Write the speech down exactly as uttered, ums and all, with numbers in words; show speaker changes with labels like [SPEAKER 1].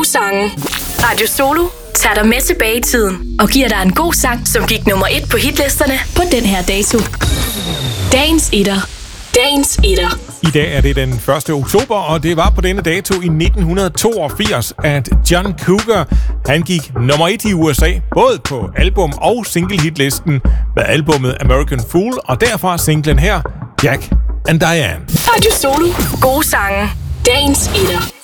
[SPEAKER 1] sange. Radio Solo tager dig med tilbage i tiden og giver dig en god sang, som gik nummer et på hitlisterne på den her dato. Dagens etter. Dagens etter.
[SPEAKER 2] I dag er det den første oktober, og det var på denne dato i nitten toogfirs, at John Cougar han gik nummer et i U S A, både på album- og single-hitlisten med albummet American Fool, og derfra singlen her, Jack and Diane.
[SPEAKER 1] Radio Solo. Gode sange. Dagens etter.